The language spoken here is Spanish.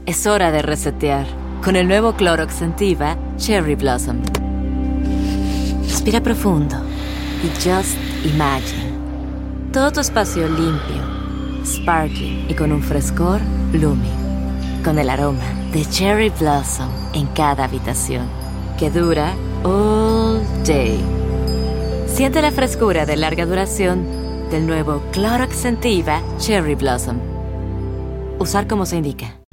Es hora de resetear con el nuevo Clorox Scentiva Cherry Blossom. Respira profundo y just imagine. Todo tu espacio limpio, sparkling y con un frescor blooming. Con el aroma de Cherry Blossom en cada habitación, que dura all day. Siente la frescura de larga duración del nuevo Clorox Scentiva Cherry Blossom. Usar como se indica.